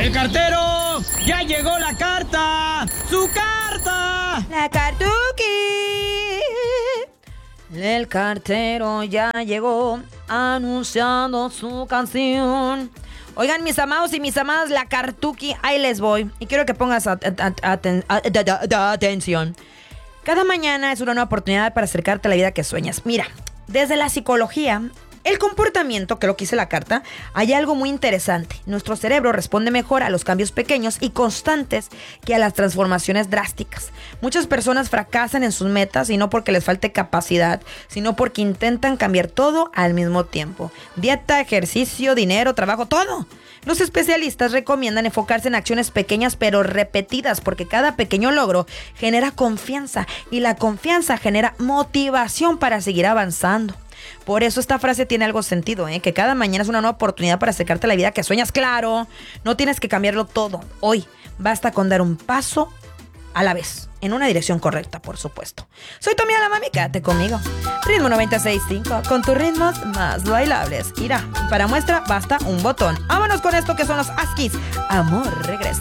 ¡El cartero! ¡Ya llegó la carta! ¡Su carta! La Cartuki. El cartero ya llegó anunciando su canción. Oigan, mis amados y mis amadas, la Cartuki, ahí les voy. Y quiero que pongas atención. Cada mañana es una nueva oportunidad para acercarte a la vida que sueñas. Mira, desde la psicología, el comportamiento, que lo que dice la carta, hay algo muy interesante. Nuestro cerebro responde mejor a los cambios pequeños y constantes que a las transformaciones drásticas. Muchas personas fracasan en sus metas y no porque les falte capacidad, sino porque intentan cambiar todo al mismo tiempo. Dieta, ejercicio, dinero, trabajo, todo. Los especialistas recomiendan enfocarse en acciones pequeñas pero repetidas, porque cada pequeño logro genera confianza y la confianza genera motivación para seguir avanzando. Por eso esta frase tiene algo sentido, que cada mañana es una nueva oportunidad para acercarte a la vida que sueñas. Claro, no tienes que cambiarlo todo hoy, basta con dar un paso a la vez, en una dirección correcta, por supuesto. Soy tu amiga la mami, quédate conmigo. Ritmo 96.5, con tus ritmos más bailables. Mira, para muestra basta un botón. Vámonos con esto que son los Askis. Amor regresa.